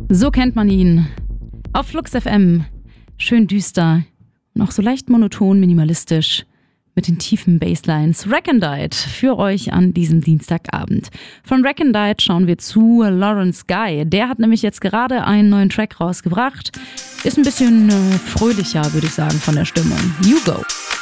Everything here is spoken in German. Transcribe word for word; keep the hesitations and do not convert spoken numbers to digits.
So kennt man ihn. Auf Flux F M. Schön düster und auch so leicht monoton minimalistisch mit den tiefen Basslines. Recondite für euch an diesem Dienstagabend. Von Recondite schauen wir zu Lawrence Guy. Der hat nämlich jetzt gerade einen neuen Track rausgebracht. Ist ein bisschen äh, fröhlicher, würde ich sagen, von der Stimmung. You Go.